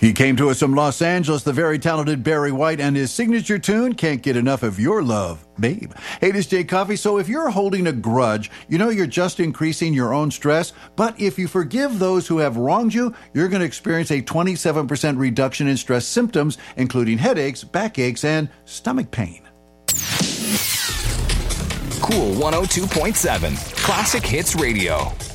He came to us from Los Angeles, the very talented Barry White, and his signature tune, Can't Get Enough of Your Love, Babe. Hey, this is Jay Coffey. So if you're holding a grudge, you know you're just increasing your own stress. But if you forgive those who have wronged you, you're going to experience a 27% reduction in stress symptoms, including headaches, backaches, and stomach pain. Cool 102.7 Classic Hits Radio.